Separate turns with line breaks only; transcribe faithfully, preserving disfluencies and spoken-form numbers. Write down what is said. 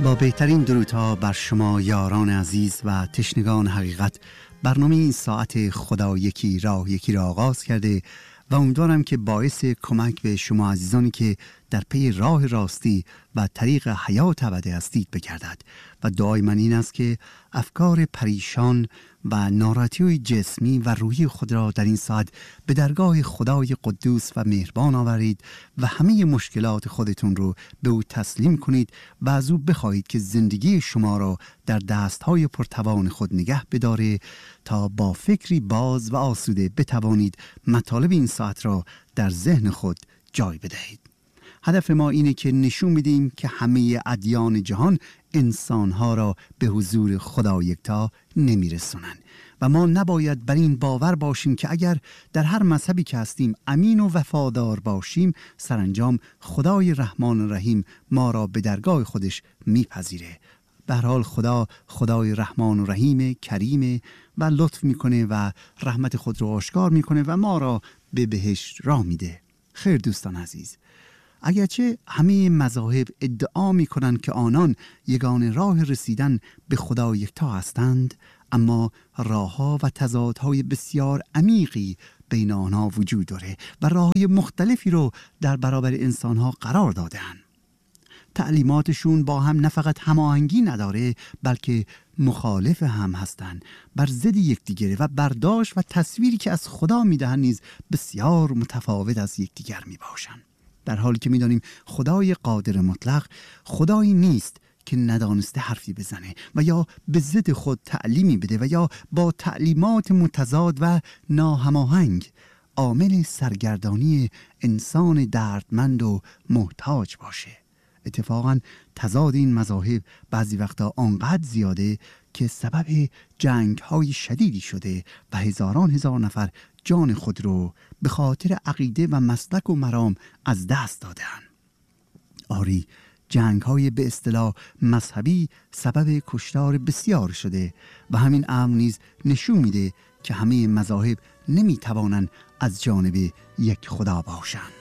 با بهترین درودها بر شما یاران عزیز و تشنگان حقیقت، برنامه این ساعت خدا یکی راه یکی را آغاز کرده و امیدوارم که باعث کمک به شما عزیزانی که در پی راه راستی و طریق حیات ابدی هستید بگردد. و دعای من این است که افکار پریشان و ناراحتی جسمی و روحی خود را در این ساعت به درگاه خدای قدوس و مهربان آورید و همه مشکلات خودتون رو به او تسلیم کنید و از او بخواهید که زندگی شما را در دستهای پرتوان خود نگه بداره تا با فکری باز و آسوده بتوانید مطالب این ساعت را در ذهن خود جای بدهید. هدف ما اینه که نشون بدیم که همه ادیان جهان انسانها را به حضور خدا یکتا نمیرسونن و ما نباید بر این باور باشیم که اگر در هر مذهبی که هستیم امین و وفادار باشیم، سرانجام خدای رحمان و رحیم ما را به درگاه خودش میپذیره. به هر حال خدا خدای رحمان و رحیم، کریم و لطف میکنه و رحمت خود رو آشکار میکنه و ما را به بهشت راه میده. خیر دوستان عزیز، اگرچه همه مذاهب ادعا می کنند که آنان یگانه راه رسیدن به خدا یکتا هستند، اما راهها و تضادهای بسیار عمیقی بین آنها وجود داره و راههای مختلفی رو در برابر انسانها قرار دادن. تعلیماتشون با هم نه فقط هماهنگی نداره، بلکه مخالف هم هستند، بر ضد یکدیگره و برداشت و تصویری که از خدا میدهن نیز بسیار متفاوت از یکدیگر میباشند. در حالی که می‌دانیم خدای قادر مطلق خدایی نیست که ندانسته حرفی بزنه و یا به ضد خود تعلیمی بده و یا با تعلیمات متضاد و ناهماهنگ عامل سرگردانی انسان دردمند و محتاج باشه. اتفاقاً تضاد این مذاهب بعضی وقتا آنقدر زیاده که سبب جنگ‌های شدیدی شده و هزاران هزار نفر جان خود رو به خاطر عقیده و مسلک و مرام از دست دادن. آری، جنگ‌های به اصطلاح مذهبی سبب کشتار بسیار شده و همین امر نیز نشون میده که همه مذاهب نمیتوانند از جانب یک خدا باشند.